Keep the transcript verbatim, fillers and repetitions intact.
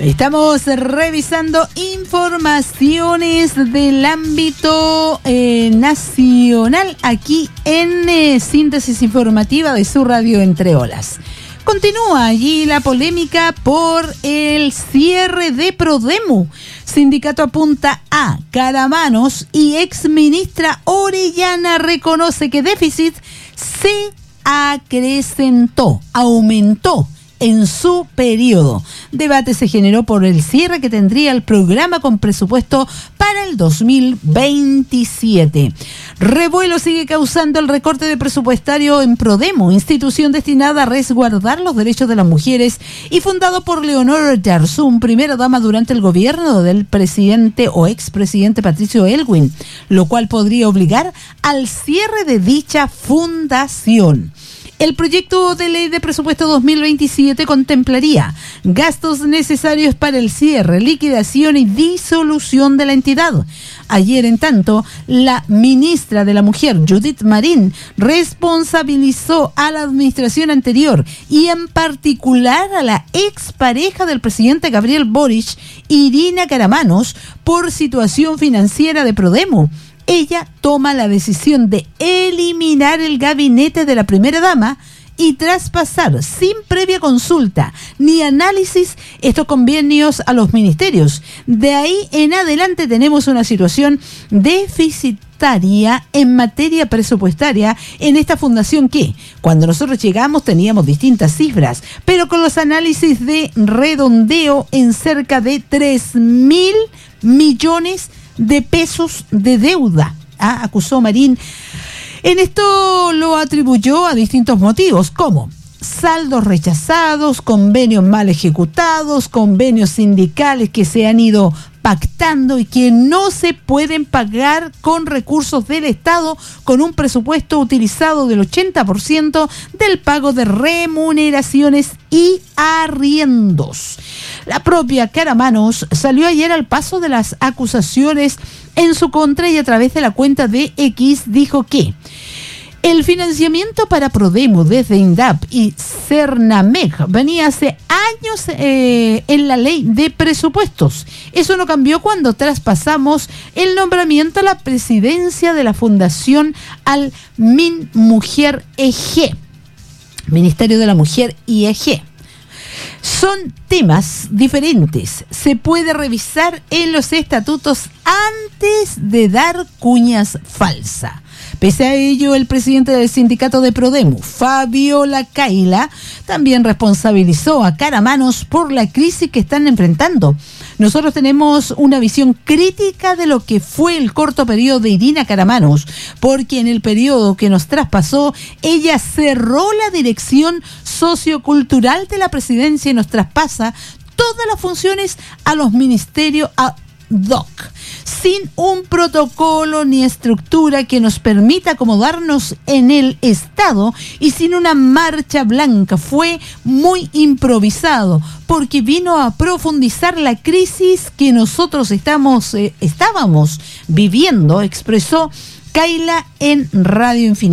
Estamos revisando informaciones del ámbito eh, nacional aquí en eh, Síntesis Informativa de su radio Entre Olas. Continúa allí la polémica por el cierre de Prodemu. Sindicato apunta a caramanos y exministra Orellana reconoce que déficit se acrecentó, aumentó en su periodo. Debate se generó por el cierre que tendría el programa con presupuesto para el dos mil veintisiete. Revuelo sigue causando el recorte de presupuestario en Prodemu, institución destinada a resguardar los derechos de las mujeres y fundado por Leonor Yarzún, primera dama durante el gobierno del presidente o expresidente Patricio Aylwin, lo cual podría obligar al cierre de dicha fundación. El proyecto de ley de presupuesto dos mil veintisiete contemplaría gastos necesarios para el cierre, liquidación y disolución de la entidad. Ayer, en tanto, la ministra de la Mujer, Judith Marín, responsabilizó a la administración anterior y en particular a la expareja del presidente Gabriel Boric, Irina Karamanos, por situación financiera de Prodemu. Ella toma la decisión de eliminar el gabinete de la primera dama y traspasar sin previa consulta ni análisis estos convenios a los ministerios. De ahí en adelante tenemos una situación deficitaria en materia presupuestaria en esta fundación que, cuando nosotros llegamos, teníamos distintas cifras, pero con los análisis de redondeo en cerca de tres mil millones de pesos de deuda, ¿ah? Acusó Marín. En esto lo atribuyó a distintos motivos, como saldos rechazados, convenios mal ejecutados, convenios sindicales que se han ido pactando y que no se pueden pagar con recursos del Estado, con un presupuesto utilizado del ochenta por ciento del pago de remuneraciones y arriendos. La propia Karamanos salió ayer al paso de las acusaciones en su contra y a través de la cuenta de X dijo que el financiamiento para Prodemu desde INDAP y Cernamec venía hace años eh, en la ley de presupuestos. Eso no cambió cuando traspasamos el nombramiento a la presidencia de la Fundación al MinMujer E G, Ministerio de la Mujer y E G. Son temas diferentes. Se puede revisar en los estatutos antes de dar cuñas falsas. Pese a ello, el presidente del sindicato de Prodemu, Fabiola Kaila, también responsabilizó a Karamanos por la crisis que están enfrentando. Nosotros tenemos una visión crítica de lo que fue el corto periodo de Irina Karamanos, porque en el periodo que nos traspasó, ella cerró la dirección sociocultural de la presidencia y nos traspasa todas las funciones a los ministerios ad hoc, sin un protocolo ni estructura que nos permita acomodarnos en el Estado y sin una marcha blanca. Fue muy improvisado porque vino a profundizar la crisis que nosotros estamos, eh, estábamos viviendo, expresó Kaila en Radio Infinita.